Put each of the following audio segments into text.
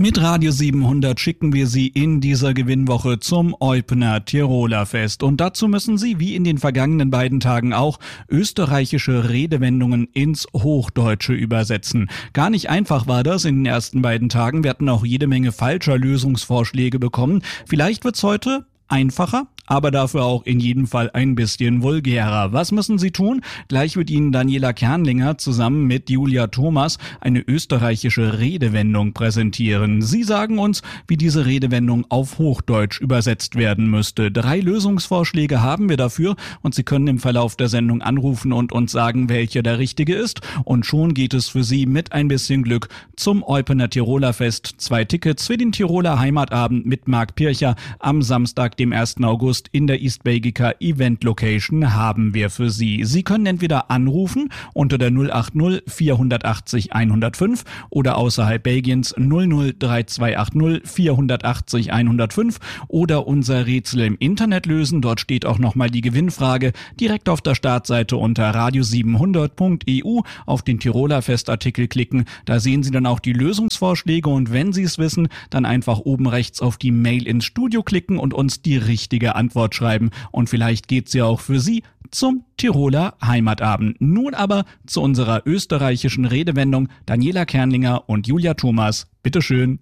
Mit Radio 700 schicken wir Sie in dieser Gewinnwoche zum Eupener Tiroler Fest. Und dazu müssen Sie, wie in den vergangenen beiden Tagen auch, österreichische Redewendungen ins Hochdeutsche übersetzen. Gar nicht einfach war das in den ersten beiden Tagen. Wir hatten auch jede Menge falscher Lösungsvorschläge bekommen. Vielleicht wird's heute einfacher, aber dafür auch in jedem Fall ein bisschen vulgärer. Was müssen Sie tun? Gleich wird Ihnen Daniela Kernlinger zusammen mit Julia Thomas eine österreichische Redewendung präsentieren. Sie sagen uns, wie diese Redewendung auf Hochdeutsch übersetzt werden müsste. 3 Lösungsvorschläge haben wir dafür und Sie können im Verlauf der Sendung anrufen und uns sagen, welcher der richtige ist. Und schon geht es für Sie mit ein bisschen Glück zum Eupener Tiroler Fest. 2 Tickets für den Tiroler Heimatabend mit Marc Pircher am Samstag, dem 1. August in der East Belgica Event Location haben wir für Sie. Sie können entweder anrufen unter der 080 480 105 oder außerhalb Belgiens 00 3280 480 105 oder unser Rätsel im Internet lösen. Dort steht auch nochmal die Gewinnfrage direkt auf der Startseite unter radio700.eu auf den Tiroler Festartikel klicken. Da sehen Sie dann auch die Lösungsvorschläge und wenn Sie es wissen, dann einfach oben rechts auf die Mail ins Studio klicken und uns die richtige Antwort schreiben. Und vielleicht geht's ja auch für Sie zum Tiroler Heimatabend. Nun aber zu unserer österreichischen Redewendung. Daniela Kernlinger und Julia Thomas. Bitteschön.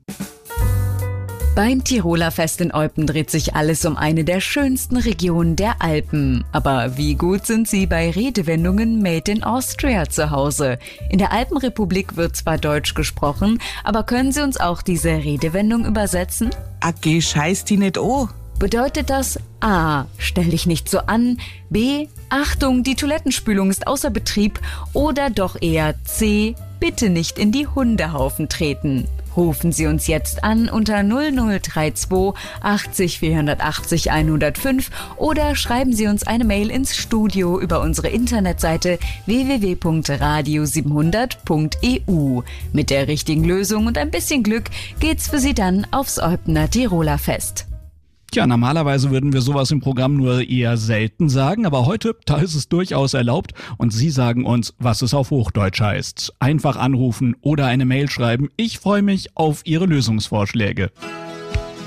Beim Tiroler Fest in Eupen dreht sich alles um eine der schönsten Regionen der Alpen. Aber wie gut sind Sie bei Redewendungen Made in Austria zu Hause? In der Alpenrepublik wird zwar Deutsch gesprochen, aber können Sie uns auch diese Redewendung übersetzen? Geh scheiß die nicht an. Bedeutet das A. Stell dich nicht so an, B. Achtung, die Toilettenspülung ist außer Betrieb oder doch eher C. Bitte nicht in die Hundehaufen treten. Rufen Sie uns jetzt an unter 0032 80 480 105 oder schreiben Sie uns eine Mail ins Studio über unsere Internetseite www.radio700.eu. Mit der richtigen Lösung und ein bisschen Glück geht's für Sie dann aufs Eupener Tiroler Fest. Tja, normalerweise würden wir sowas im Programm nur eher selten sagen, aber heute, da ist es durchaus erlaubt und Sie sagen uns, was es auf Hochdeutsch heißt. Einfach anrufen oder eine Mail schreiben. Ich freue mich auf Ihre Lösungsvorschläge.